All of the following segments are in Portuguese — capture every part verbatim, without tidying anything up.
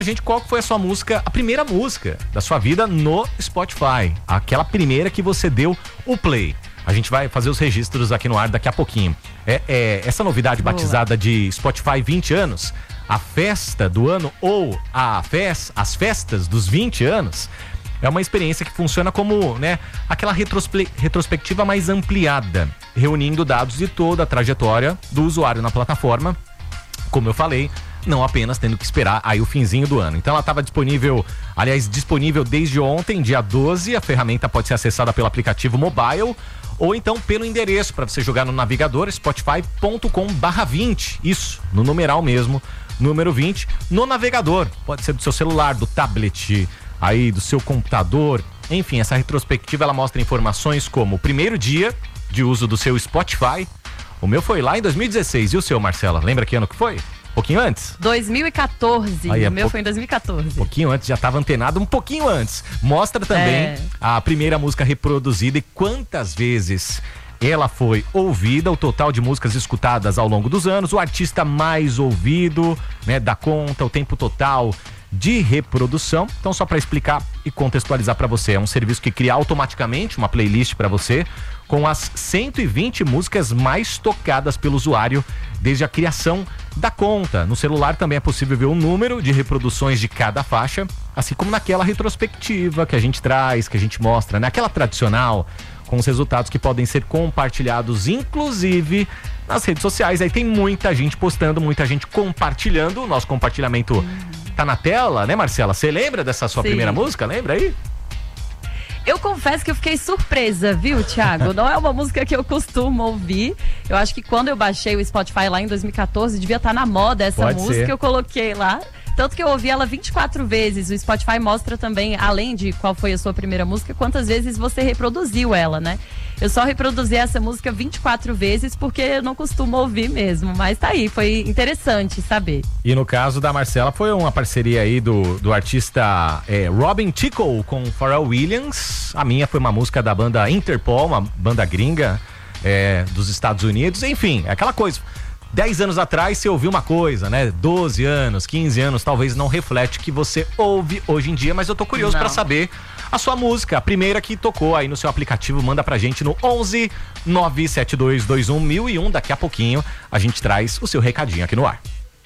Gente, qual foi a sua música, a primeira música da sua vida no Spotify? Aquela primeira que você deu o play. A gente vai fazer os registros aqui no ar daqui a pouquinho. É, é essa novidade Boa. batizada de Spotify vinte anos, a festa do ano ou a fes, as festas dos vinte anos, é uma experiência que funciona como, né, aquela retrospe- retrospectiva mais ampliada, reunindo dados de toda a trajetória do usuário na plataforma, como eu falei, não apenas tendo que esperar aí o finzinho do ano. Então ela estava disponível, aliás, disponível desde ontem, dia doze. A ferramenta pode ser acessada pelo aplicativo mobile ou então pelo endereço para você jogar no navegador spotify ponto com barra vinte. Isso, no numeral mesmo, número vinte, no navegador. Pode ser do seu celular, do tablet, aí do seu computador. Enfim, essa retrospectiva ela mostra informações como o primeiro dia de uso do seu Spotify. O meu foi lá em dois mil e dezesseis. E o seu, Marcela? Lembra que ano que foi? Um pouquinho antes? dois mil e quatorze. Aí, o é meu po... foi em dois mil e quatorze. Um pouquinho antes, já estava antenado um pouquinho antes. Mostra também é. a primeira música reproduzida e quantas vezes ela foi ouvida, o total de músicas escutadas ao longo dos anos, o artista mais ouvido, né, da conta, o tempo total de reprodução. Então, só para explicar e contextualizar para você, é um serviço que cria automaticamente uma playlist para você com as cento e vinte músicas mais tocadas pelo usuário desde a criação da conta. No celular também é possível ver o número de reproduções de cada faixa, assim como naquela retrospectiva que a gente traz, que a gente mostra, naquela tradicional, com os resultados que podem ser compartilhados, inclusive nas redes sociais. Aí tem muita gente postando, muita gente compartilhando. O nosso compartilhamento hum. tá na tela, né, Marcela? Você lembra dessa sua Sim. primeira música? Lembra aí? Eu confesso que eu fiquei surpresa, viu, Thiago? Não é uma música que eu costumo ouvir. Eu acho que quando eu baixei o Spotify lá em dois mil e quatorze, devia estar na moda essa Pode música, ser. eu coloquei lá. Tanto que eu ouvi ela vinte e quatro vezes. O Spotify mostra também, além de qual foi a sua primeira música, quantas vezes você reproduziu ela, né? Eu só reproduzi essa música vinte e quatro vezes porque eu não costumo ouvir mesmo. Mas tá aí, foi interessante saber. E no caso da Marcela, foi uma parceria aí do, do artista é, Robin Tickle com Pharrell Williams. A minha foi uma música da banda Interpol, uma banda gringa é, dos Estados Unidos. Enfim, é aquela coisa. dez anos atrás você ouviu uma coisa, né? doze anos, quinze anos, talvez não reflete o que você ouve hoje em dia, mas eu tô curioso pra saber a sua música, a primeira que tocou aí no seu aplicativo. Manda pra gente no onze nove sete dois dois um mil e um. Daqui a pouquinho a gente traz o seu recadinho aqui no ar.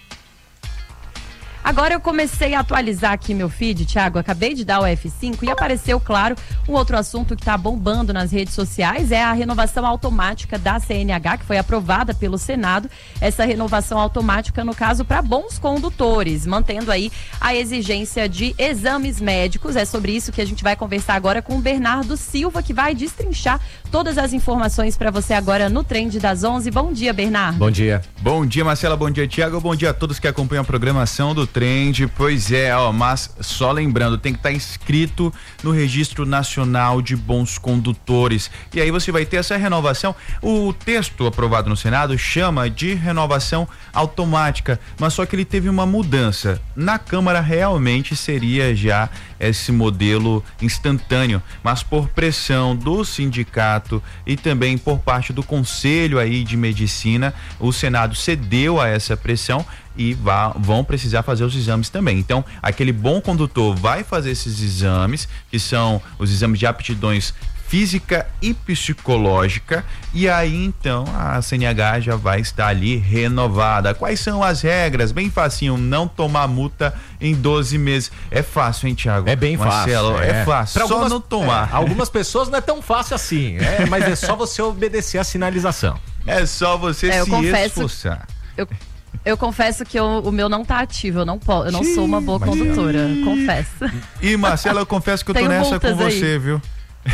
Agora eu comecei a atualizar aqui meu feed, Thiago, acabei de dar o F cinco e apareceu, claro, um outro assunto que está bombando nas redes sociais, é a renovação automática da C N H, que foi aprovada pelo Senado. Essa renovação automática, no caso, para bons condutores, mantendo aí a exigência de exames médicos. É sobre isso que a gente vai conversar agora com o Bernardo Silva, que vai destrinchar todas as informações para você agora no Trend das onze. Bom dia, Bernardo. Bom dia. Bom dia, Marcela. Bom dia, Thiago. Bom dia a todos que acompanham a programação do Trend. Pois é, ó, mas só lembrando, tem que estar inscrito no Registro Nacional de Bons Condutores. E aí você vai ter essa renovação. O texto aprovado no Senado chama de renovação automática, mas só que ele teve uma mudança. Na Câmara realmente seria já esse modelo instantâneo, mas por pressão do sindicato e também por parte do Conselho aí de Medicina, o Senado cedeu a essa pressão e vá, vão precisar fazer os exames também. Então, aquele bom condutor vai fazer esses exames, que são os exames de aptidões física e psicológica, e aí então a C N H já vai estar ali renovada. Quais são as regras? Bem facinho, não tomar multa em doze meses. É fácil, hein, Thiago? É bem Marcelo, fácil. É, é fácil, pra só algumas, não tomar. É, algumas pessoas não é tão fácil assim, é, mas é só você obedecer a sinalização. É só você é, se confesso, esforçar. Eu... Eu confesso que eu, o meu não tá ativo, eu não, posso, eu não sou uma boa condutora, confesso. E Marcela, eu confesso que eu tô nessa com você, aí. viu?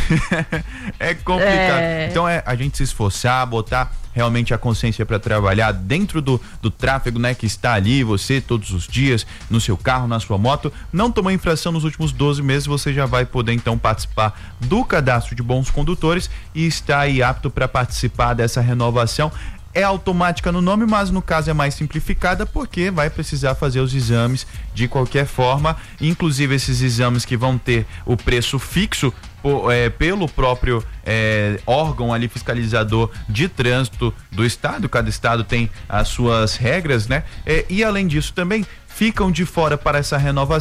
É complicado. É... Então é a gente se esforçar, botar realmente a consciência para trabalhar dentro do, do tráfego, né, que está ali, você todos os dias, no seu carro, na sua moto. Não tomou infração nos últimos doze meses, você já vai poder então participar do cadastro de bons condutores e está aí apto para participar dessa renovação. É automática no nome, mas no caso é mais simplificada porque vai precisar fazer os exames de qualquer forma, inclusive esses exames que vão ter o preço fixo por, é, pelo próprio é, órgão ali fiscalizador de trânsito do estado. Cada estado tem as suas regras, né? É, e além disso também ficam de fora para essa renovação.